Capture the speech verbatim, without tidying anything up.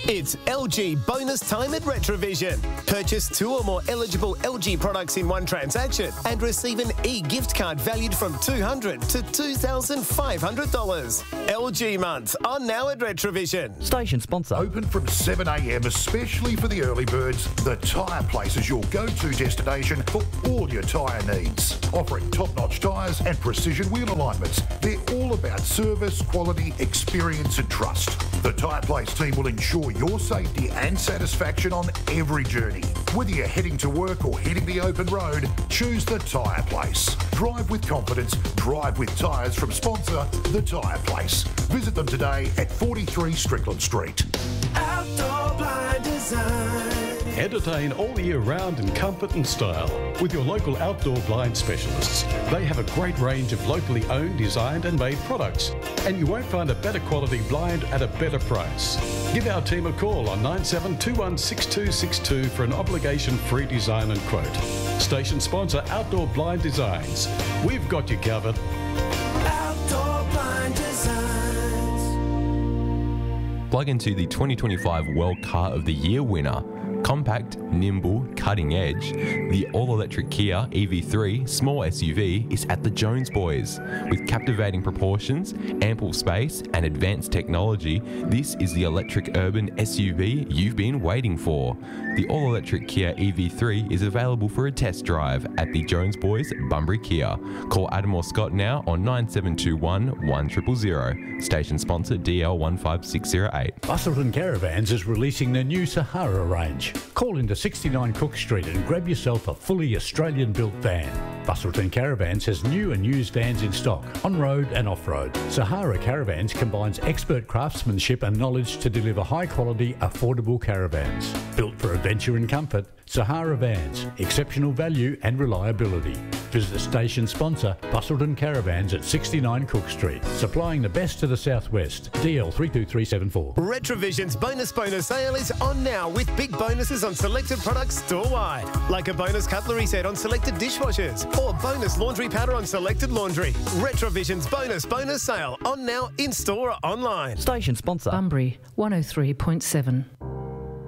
It's L G bonus time at Retrovision. Purchase two or more eligible L G products in one transaction and receive an e-gift card valued from two hundred dollars to two thousand five hundred dollars. L G month on now at Retrovision. Station sponsor. Open from seven a m especially for the early birds. The Tyre Place is your go-to destination for all your tyre needs. Offering top-notch tyres and precision wheel alignments. They're all about service, quality, experience and trust. The Tyre Place team will ensure your safety and satisfaction on every journey. Whether you're heading to work or hitting the open road, choose the Tyre Place. Drive with confidence, drive with tyres from sponsor The Tyre Place. Visit them today at forty-three Strickland Street. Outdoor Blind Design. Entertain all year round in comfort and style with your local outdoor blind specialists. They have a great range of locally owned, designed and made products, and you won't find a better quality blind at a better price. Give our team a call on nine seven two one six two six two for an obligation-free design and quote. Station sponsor Outdoor Blind Designs. We've got you covered. Outdoor Blind Designs. Plug into the twenty twenty-five World Car of the Year winner. Compact, nimble, cutting edge, the all-electric Kia E V three small S U V is at the Jones Boys. With captivating proportions, ample space and advanced technology, this is the electric urban S U V you've been waiting for. The all-electric Kia E V three is available for a test drive at the Jones Boys, Bunbury Kia. Call Adam or Scott now on nine seven two one, one zero zero zero. Station sponsor D L one five six zero eight. Busselton Caravans is releasing their new Sahara range. Call into sixty-nine Cook Street and grab yourself a fully Australian-built van. Busselton Caravans has new and used vans in stock, on-road and off-road. Sahara Caravans combines expert craftsmanship and knowledge to deliver high-quality, affordable caravans. Built for adventure and comfort, Sahara Vans, exceptional value and reliability. Visit the station sponsor, Busselton Caravans at sixty-nine Cook Street, supplying the best to the southwest. D L three two three seven four. Retrovision's bonus bonus sale is on now with big bonuses on selected products store-wide, like a bonus cutlery set on selected dishwashers or bonus laundry powder on selected laundry. Retrovision's bonus bonus sale on now in-store or online. Station sponsor. Bunbury one oh three point seven.